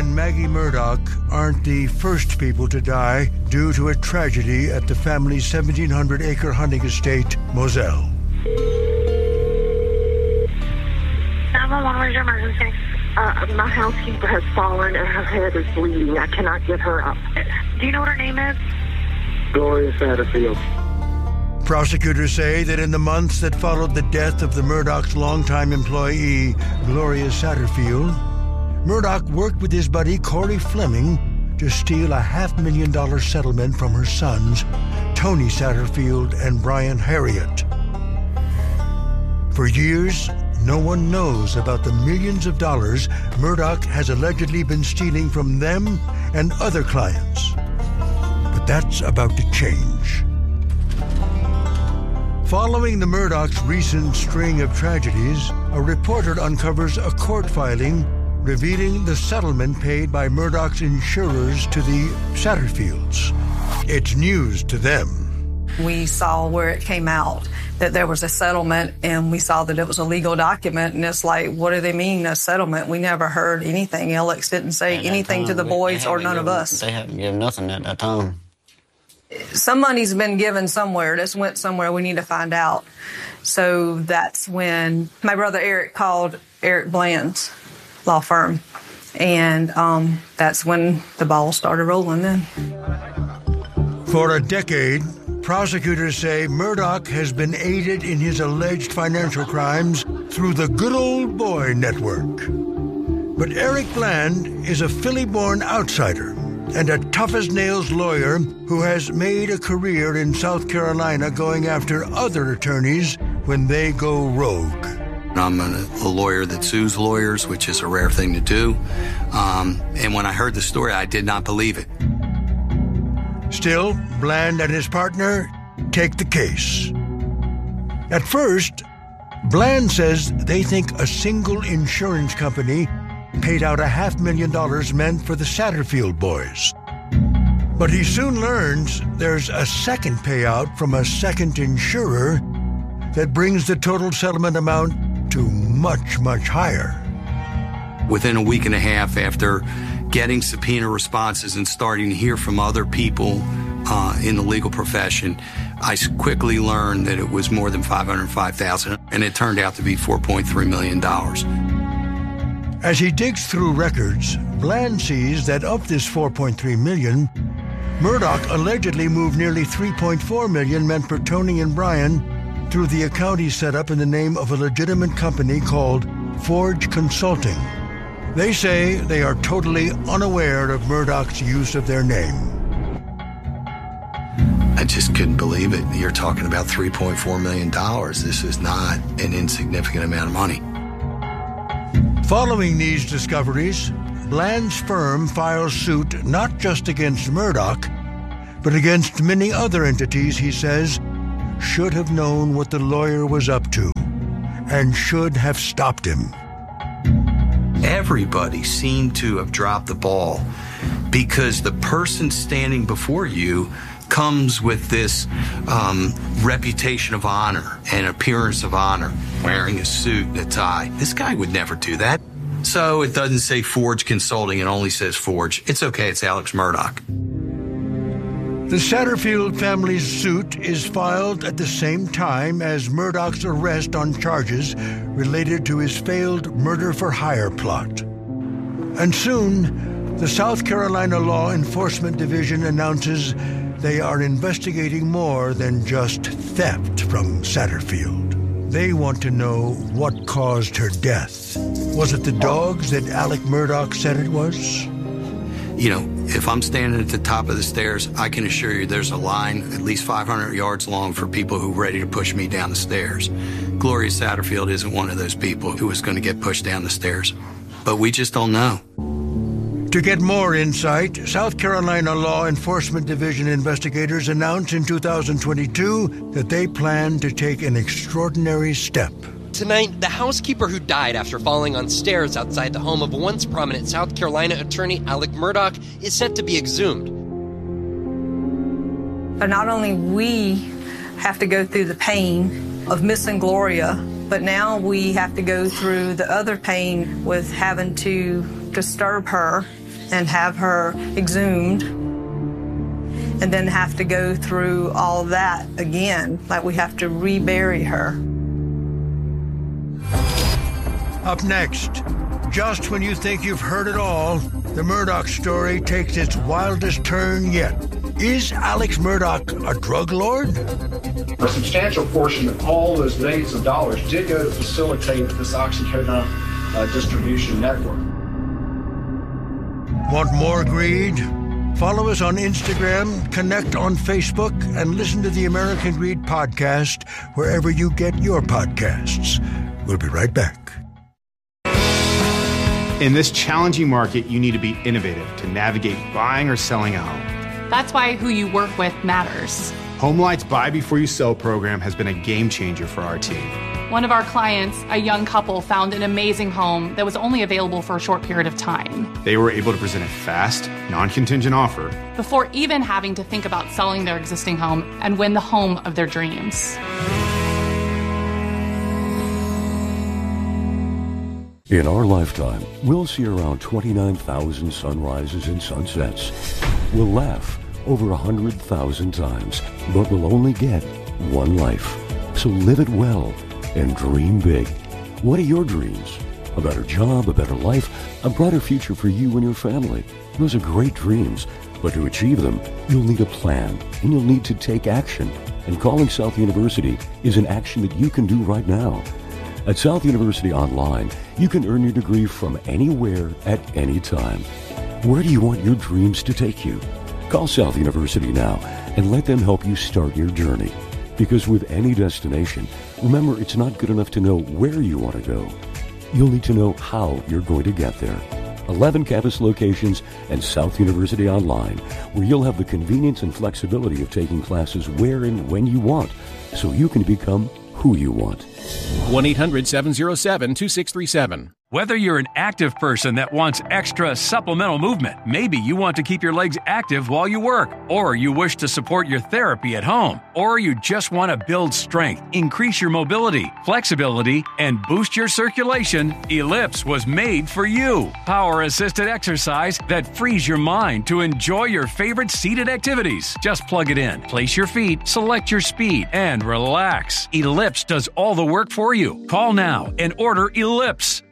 and Maggie Murdoch aren't the first people to die due to a tragedy at the family's 1,700-acre hunting estate, Moselle. 911, where's your emergency? My housekeeper has fallen and her head is bleeding. I cannot get her up. Do you know what her name is? Gloria Satterfield. Prosecutors say that in the months that followed the death of the Murdoch's longtime employee, Gloria Satterfield, Murdoch worked with his buddy Corey Fleming to steal a $500,000 settlement from her sons, Tony Satterfield and Brian Harriott. For years, no one knows about the millions of dollars Murdoch has allegedly been stealing from them and other clients. But that's about to change. Following the Murdoch's recent string of tragedies, a reporter uncovers a court filing revealing the settlement paid by Murdoch's insurers to the Satterfields. It's news to them. We saw where it came out that there was a settlement, and we saw that it was a legal document, and it's like, what do they mean, a settlement? We never heard anything. Alex didn't say anything to the boys or none of us. They haven't given nothing at that time. Some money's been given somewhere. This went somewhere. We need to find out. So that's when my brother Eric called Eric Bland's law firm, and that's when the ball started rolling then. For a decade, prosecutors say Murdoch has been aided in his alleged financial crimes through the Good Old Boy Network. But Eric Bland is a Philly-born outsider and a tough-as-nails lawyer who has made a career in South Carolina going after other attorneys when they go rogue. I'm a lawyer that sues lawyers, which is a rare thing to do. And when I heard the story, I did not believe it. Still, Bland and his partner take the case. At first, Bland says they think a single insurance company paid out $500,000 meant for the Satterfield boys. But he soon learns there's a second payout from a second insurer that brings the total settlement amount to much, much higher. Within a week and a half after getting subpoena responses and starting to hear from other people in the legal profession, I quickly learned that it was more than $505,000, and it turned out to be $4.3 million. As he digs through records, Bland sees that of this $4.3 million, Murdoch allegedly moved nearly $3.4 million meant for Tony and Brian through the account he set up in the name of a legitimate company called Forge Consulting. They say they are totally unaware of Murdoch's use of their name. I just couldn't believe it. You're talking about $3.4 million. This is not an insignificant amount of money. Following these discoveries, Bland's firm files suit not just against Murdoch, but against many other entities he says should have known what the lawyer was up to and should have stopped him. Everybody seemed to have dropped the ball because the person standing before you comes with this reputation of honor and appearance of honor, wearing a suit and a tie. This guy would never do that. So it doesn't say Forge Consulting, it only says Forge. It's okay, it's Alex Murdoch. The Satterfield family's suit is filed at the same time as Murdoch's arrest on charges related to his failed murder-for-hire plot. And soon, the South Carolina Law Enforcement Division announces they are investigating more than just theft from Satterfield. They want to know what caused her death. Was it the dogs that Alec Murdoch said it was? You know, if I'm standing at the top of the stairs, I can assure you there's a line at least 500 yards long for people who are ready to push me down the stairs. Gloria Satterfield isn't one of those people who is going to get pushed down the stairs. But we just don't know. To get more insight, South Carolina Law Enforcement Division investigators announced in 2022 that they plan to take an extraordinary step. Tonight, the housekeeper who died after falling on stairs outside the home of once prominent South Carolina attorney Alec Murdoch is set to be exhumed. But not only we have to go through the pain of missing Gloria, but now we have to go through the other pain with having to disturb her and have her exhumed and then have to go through all that again. Like we have to rebury her. Up next, just when you think you've heard it all, the Murdaugh story takes its wildest turn yet. Is Alex Murdaugh a drug lord? A substantial portion of all those millions of dollars did go to facilitate this oxycodone distribution network. Want more greed? Follow us on Instagram, connect on Facebook, and listen to the American Greed Podcast wherever you get your podcasts. We'll be right back. In this challenging market, you need to be innovative to navigate buying or selling a home. That's why who you work with matters. HomeLight's Buy Before You Sell program has been a game changer for our team. One of our clients, a young couple, found an amazing home that was only available for a short period of time. They were able to present a fast, non-contingent offer before even having to think about selling their existing home and win the home of their dreams. In our lifetime, we'll see around 29,000 sunrises and sunsets. We'll laugh over 100,000 times, but we'll only get one life. So live it well and dream big. What are your dreams? A better job, a better life, a brighter future for you and your family. Those are great dreams, but to achieve them, you'll need a plan and you'll need to take action. And calling South University is an action that you can do right now. At South University Online, you can earn your degree from anywhere at any time. Where do you want your dreams to take you? Call South University now and let them help you start your journey. Because with any destination, remember it's not good enough to know where you want to go. You'll need to know how you're going to get there. 11 campus locations and South University Online, where you'll have the convenience and flexibility of taking classes where and when you want, so you can become who you want. 1-800-707-2637. Whether you're an active person that wants extra supplemental movement, maybe you want to keep your legs active while you work, or you wish to support your therapy at home, or you just want to build strength, increase your mobility, flexibility, and boost your circulation, Ellipse was made for you. Power-assisted exercise that frees your mind to enjoy your favorite seated activities. Just plug it in, place your feet, select your speed, and relax. Ellipse does all the work for you. Call now and order Ellipse.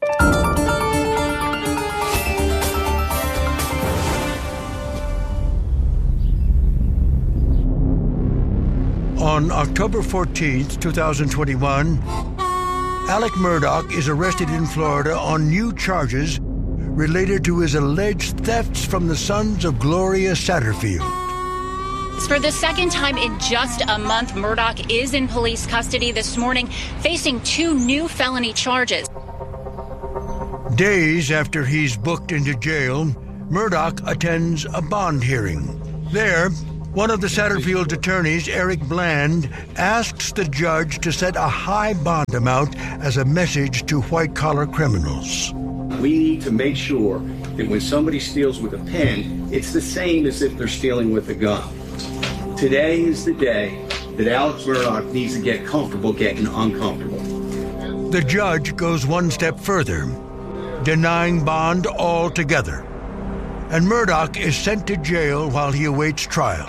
On October 14th, 2021, Alec Murdaugh is arrested in Florida on new charges related to his alleged thefts from the sons of Gloria Satterfield. For the second time in just a month, Murdaugh is in police custody this morning, facing 2 new felony charges. Days after he's booked into jail, Murdaugh attends a bond hearing. There, one of the Satterfield's attorneys, Eric Bland, asks the judge to set a high bond amount as a message to white-collar criminals. We need to make sure that when somebody steals with a pen, it's the same as if they're stealing with a gun. Today is the day that Alex Murdaugh needs to get comfortable getting uncomfortable. The judge goes one step further, denying bond altogether. And Murdaugh is sent to jail while he awaits trial.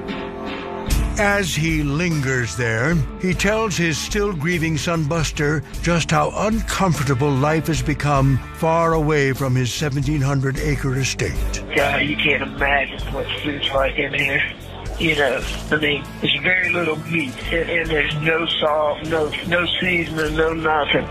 As he lingers there, he tells his still grieving son Buster just how uncomfortable life has become far away from his 1,700-acre estate. God, you can't imagine what food's like in here. You know, I mean, there's very little meat, and there's no salt, no seasoning, no nothing.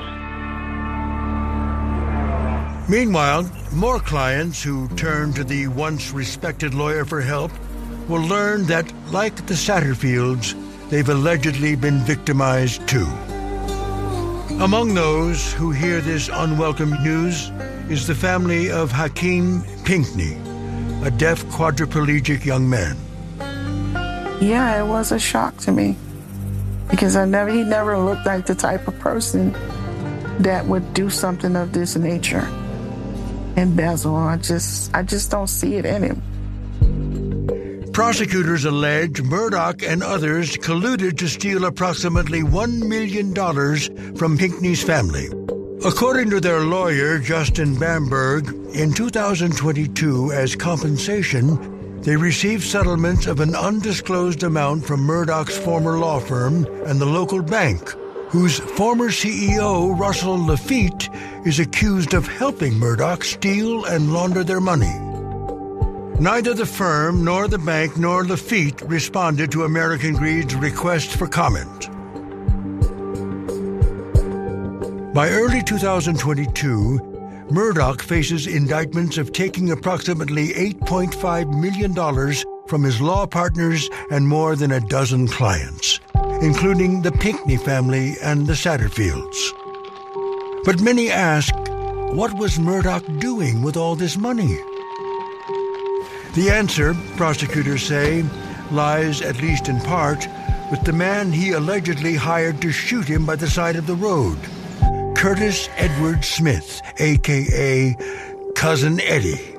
Meanwhile, more clients who turn to the once respected lawyer for help will learn that, like the Satterfields, they've allegedly been victimized too. Among those who hear this unwelcome news is the family of Hakeem Pinkney, a deaf quadriplegic young man. Yeah, it was a shock to me because he never looked like the type of person that would do something of this nature. Embezzle, I just don't see it in him. Prosecutors allege Murdaugh and others colluded to steal approximately $1 million from Pinkney's family. According to their lawyer, Justin Bamberg, In 2022, as compensation, they received settlements of an undisclosed amount from Murdaugh's former law firm and the local bank, whose former CEO, Russell Lafitte, is accused of helping Murdaugh steal and launder their money. Neither the firm, nor the bank, nor Lafitte responded to American Greed's request for comment. By early 2022, Murdaugh faces indictments of taking approximately $8.5 million from his law partners and more than a dozen clients, including the Pinckney family and the Satterfields. But many ask, what was Murdaugh doing with all this money? The answer, prosecutors say, lies, at least in part, with the man he allegedly hired to shoot him by the side of the road, Curtis Edward Smith, a.k.a. Cousin Eddie.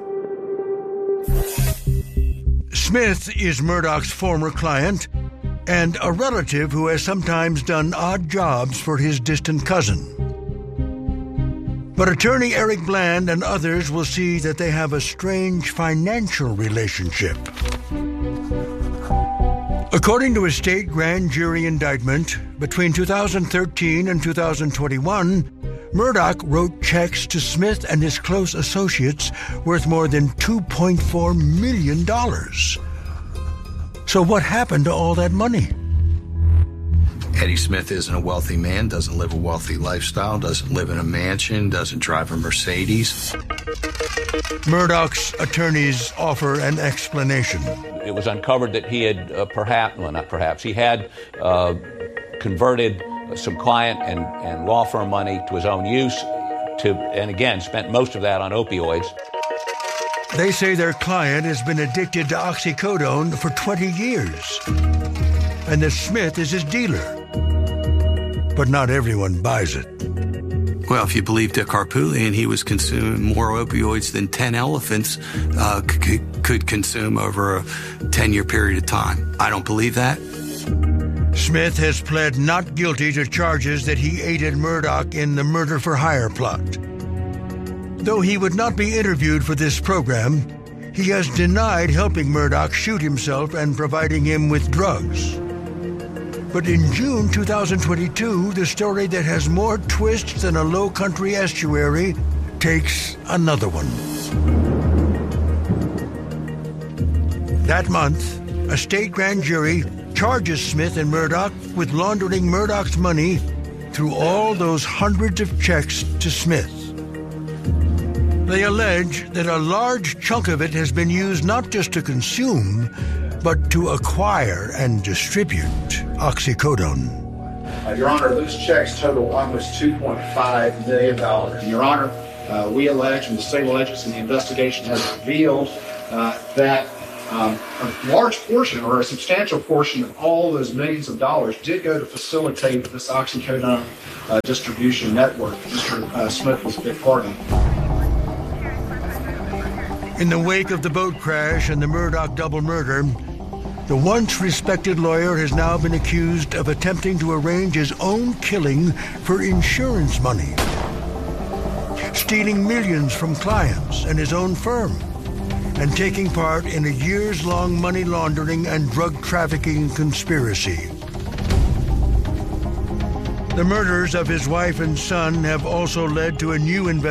Smith is Murdaugh's former client and a relative who has sometimes done odd jobs for his distant cousin. But attorney Eric Bland and others will see that they have a strange financial relationship. According to a state grand jury indictment, between 2013 and 2021, Murdaugh wrote checks to Smith and his close associates worth more than $2.4 million. So what happened to all that money? Eddie Smith isn't a wealthy man, doesn't live a wealthy lifestyle, doesn't live in a mansion, doesn't drive a Mercedes. Murdaugh's attorneys offer an explanation. It was uncovered that he had he had converted some client and law firm money to his own use, and again, spent most of that on opioids. They say their client has been addicted to oxycodone for 20 years, and that Smith is his dealer. But not everyone buys it. Well, if you believe Dick Harpootlian, he was consuming more opioids than 10 elephants could consume over a 10-year period of time. I don't believe that. Smith has pled not guilty to charges that he aided Murdaugh in the murder-for-hire plot. Though he would not be interviewed for this program, he has denied helping Murdaugh shoot himself and providing him with drugs. But in June 2022, the story that has more twists than a low-country estuary takes another one. That month, a state grand jury charges Smith and Murdaugh with laundering Murdaugh's money through all those hundreds of checks to Smith. They allege that a large chunk of it has been used not just to consume, but to acquire and distribute oxycodone. Your Honor, those checks total almost $2.5 million. Your Honor, we allege, and the state alleges, and the investigation has revealed that a large portion or a substantial portion of all those millions of dollars did go to facilitate this oxycodone distribution network. Mr. Smith was a big part of it. In the wake of the boat crash and the Murdaugh double murder, the once respected lawyer has now been accused of attempting to arrange his own killing for insurance money, stealing millions from clients and his own firm, and taking part in a years-long money laundering and drug trafficking conspiracy. The murders of his wife and son have also led to a new investigation